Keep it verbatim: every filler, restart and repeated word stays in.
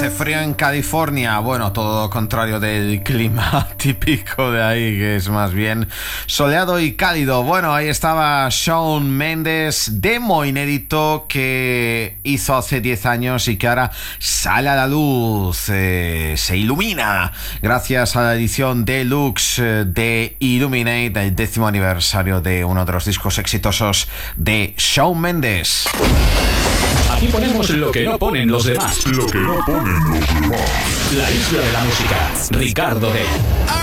hace frío en California. Bueno, todo lo contrario del clima típico de ahí, que es más bien soleado y cálido. Bueno, ahí estaba Shawn Mendes, demo inédito que hizo hace diez años y que ahora sale a la luz, eh, se ilumina gracias a la edición deluxe de Illuminate, el décimo aniversario de uno de los discos exitosos de Shawn Mendes. Aquí ponemos lo que no ponen los demás. Lo que no ponen los demás. La isla de la música. Ricardo D.